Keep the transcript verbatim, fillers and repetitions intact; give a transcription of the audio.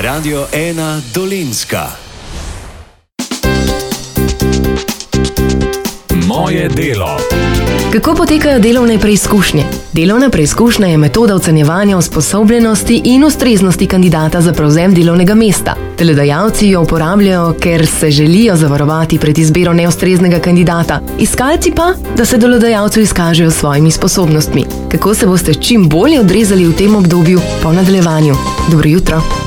Radio ena Dolenjska. Moje delo. Kako potekajo delovne preizkušnje? Delovna preizkušnja je metoda ocenjevanja usposobljenosti in ustreznosti kandidata za prevzem delovnega mesta. Delodajalci jo uporabljajo, ker se želijo zavarovati pred izbiro neustreznega kandidata, iskalci pa, da se delodajalcu izkažejo s svojimi sposobnostmi. Kako se boste čim bolje odrezali v tem obdobju po nadaljevanju? Dobro jutro!